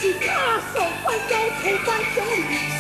是他手快交头翻江里。